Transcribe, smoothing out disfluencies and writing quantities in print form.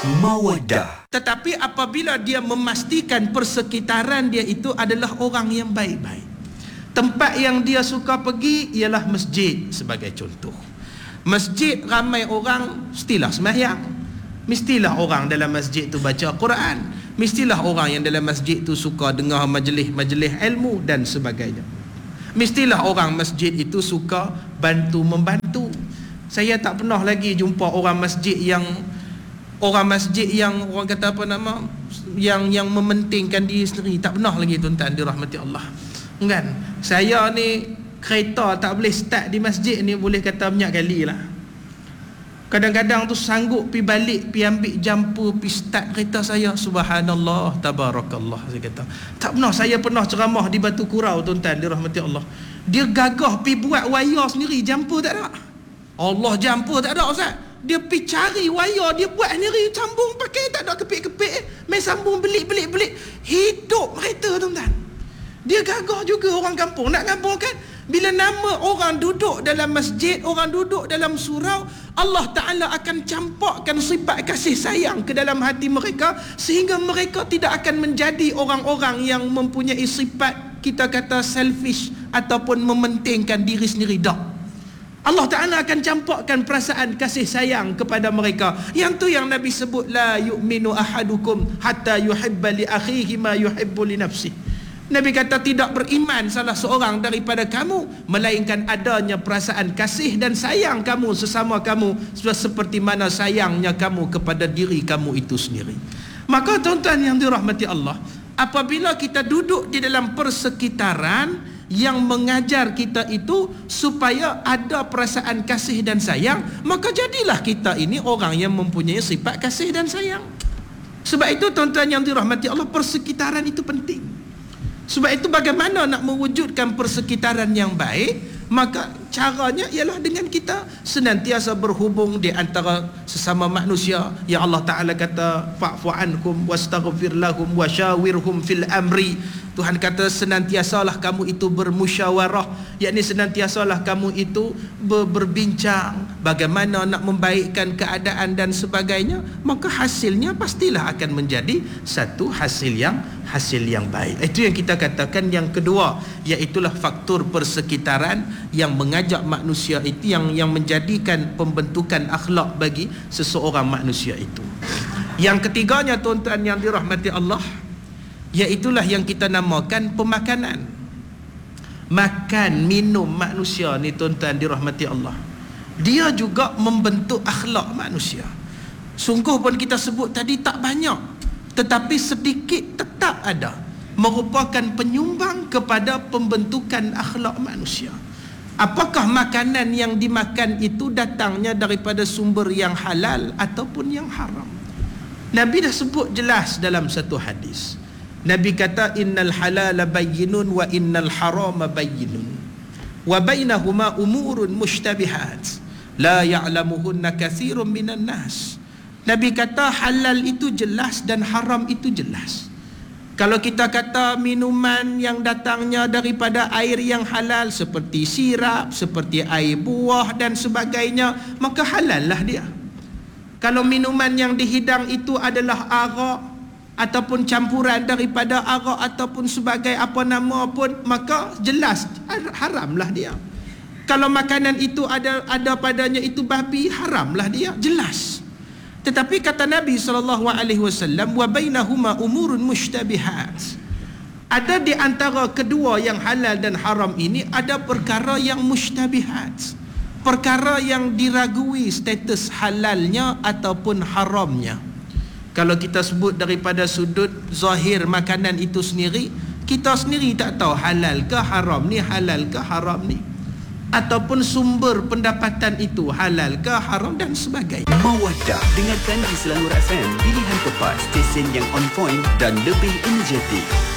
Mawaddah. Tetapi apabila dia memastikan persekitaran dia itu adalah orang yang baik-baik, tempat yang dia suka pergi ialah masjid sebagai contoh. Masjid ramai orang, mestilah sembahyang, mestilah orang dalam masjid tu baca Quran, mestilah orang yang dalam masjid tu suka dengar majlis-majlis ilmu dan sebagainya, mestilah orang masjid itu suka bantu-membantu. Saya tak pernah lagi jumpa orang masjid yang orang kata apa nama, yang mementingkan diri sendiri. Tak pernah lagi, tuan-tuan dirahmati Allah. Kan? Saya ni kereta tak boleh start di masjid ni boleh kata banyak kali lah. Kadang-kadang tu sanggup pi balik, pi ambil jumper, pi start kereta saya. Subhanallah, tabarakallah, saya kata. Tak pernah saya pernah ceramah di Batu Kurau, tuan-tuan dirahmati Allah. Dia gagah pi buat wayar sendiri, jumper tak ada. Allah, jumper tak ada, Ustaz. Dia pergi cari wayar, dia buat sendiri, sambung pakai, tak ada kepik-kepik, main sambung belik. Hidup kereta, tuan-tuan. Dia gagah juga orang kampung. Nak kampung kan? Bila nama orang duduk dalam masjid, orang duduk dalam surau, Allah Ta'ala akan campakkan sifat kasih sayang ke dalam hati mereka, sehingga mereka tidak akan menjadi orang-orang yang mempunyai sifat, kita kata selfish, ataupun mementingkan diri sendiri. Tak. Allah Ta'ala akan campakkan perasaan kasih sayang kepada mereka. Yang tu yang Nabi sebut, la yu'minu ahadukum hatta yuhibba li akhihi ma yuhibbu li nafsihi. Nabi kata tidak beriman salah seorang daripada kamu melainkan adanya perasaan kasih dan sayang kamu sesama kamu seperti mana sayangnya kamu kepada diri kamu itu sendiri. Maka tuan-tuan yang dirahmati Allah, apabila kita duduk di dalam persekitaran yang mengajar kita itu supaya ada perasaan kasih dan sayang, maka jadilah kita ini orang yang mempunyai sifat kasih dan sayang. Sebab itu tuan-tuan yang dirahmati Allah, persekitaran itu penting. Sebab itu bagaimana nak mewujudkan persekitaran yang baik? Maka caranya ialah dengan kita senantiasa berhubung di antara sesama manusia yang Allah Ta'ala kata fa'fu anhum wastaghfir lahum wasyawirhum fil amri. Tuhan kata senantiasalah kamu itu bermusyawarah, yakni senantiasalah kamu itu berbincang bagaimana nak membaikkan keadaan dan sebagainya, maka hasilnya pastilah akan menjadi satu hasil yang baik. Itu yang kita katakan yang kedua, iaitulah faktor persekitaran yang mengajak manusia itu, yang menjadikan pembentukan akhlak bagi seseorang manusia itu. Yang ketiganya tuan-tuan yang dirahmati Allah, iaitulah yang kita namakan pemakanan. Makan minum manusia ni tuan-tuan dirahmati Allah, dia juga membentuk akhlak manusia. Sungguh pun kita sebut tadi tak banyak, tetapi sedikit tetap ada, merupakan penyumbang kepada pembentukan akhlak manusia. Apakah makanan yang dimakan itu datangnya daripada sumber yang halal ataupun yang haram? Nabi dah sebut jelas dalam satu hadis. Nabi kata innal halala bayyinun wa innal harama bayyinun wa bainahuma umurun mushtabihat la ya'lamuhunna katsirun minan nas. Nabi kata halal itu jelas dan haram itu jelas. Kalau kita kata minuman yang datangnya daripada air yang halal seperti sirap, seperti air buah dan sebagainya, maka halal lah dia. Kalau minuman yang dihidang itu adalah arak ataupun campuran daripada arak ataupun sebagai apa nama pun, maka jelas haramlah dia. Kalau makanan itu ada padanya itu babi, haramlah dia, jelas. Tetapi kata Nabi SAW, wa bainahuma umurun mushtabihat. Ada di antara kedua yang halal dan haram ini ada perkara yang mushtabihat, perkara yang diragui status halalnya ataupun haramnya. Kalau kita sebut daripada sudut zahir makanan itu sendiri, kita sendiri tak tahu halal ke haram ni, halal ke haram ni, ataupun sumber pendapatan itu halal ke haram dan sebagainya. Mawaddah, dengarkan di Selangor FM, pilihan tepat, stesen yang on point dan lebih energetik.